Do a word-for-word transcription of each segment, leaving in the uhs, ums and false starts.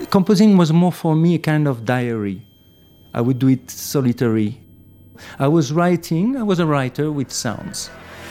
Composing was more for me a kind of diary. I would do it solitary. I was writing, I was a writer with sounds.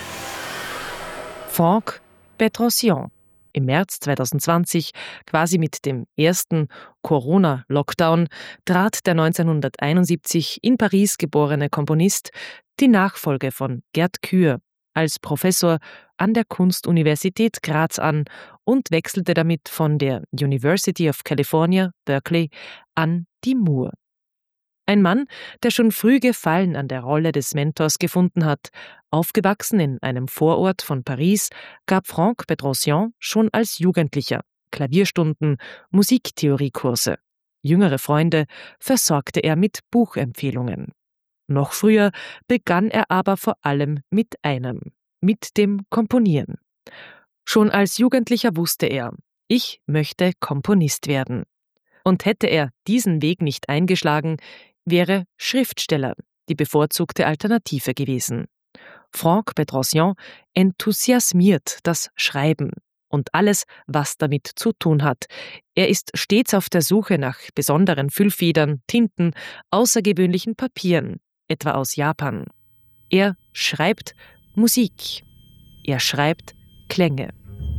Franck Bedrosian. Im März zwanzig zwanzig, quasi mit dem ersten Corona-Lockdown, trat der neunzehnhunderteinundsiebzig in Paris geborene Komponist die Nachfolge von Gerd Kuehr als Professor an der Kunstuniversität Graz an und wechselte damit von der University of California, Berkeley, an die Mur. Ein Mann, der schon früh Gefallen an der Rolle des Mentors gefunden hat. Aufgewachsen in einem Vorort von Paris, gab Franck Bedrosian schon als Jugendlicher Klavierstunden, Musiktheoriekurse. Jüngere Freunde versorgte er mit Buchempfehlungen. Noch früher begann er aber vor allem mit einem, mit dem Komponieren. Schon als Jugendlicher wusste er, ich möchte Komponist werden. Und hätte er diesen Weg nicht eingeschlagen, wäre Schriftsteller die bevorzugte Alternative gewesen. Franck Bedrosian enthusiasmiert das Schreiben und alles, was damit zu tun hat. Er ist stets auf der Suche nach besonderen Füllfedern, Tinten, außergewöhnlichen Papieren, etwa aus Japan. Er schreibt Musik. Er schreibt Klänge.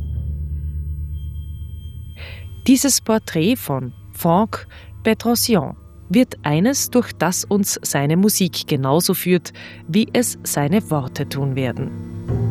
Dieses Porträt von Franck Bedrosian wird eines, durch das uns seine Musik genauso führt, wie es seine Worte tun werden.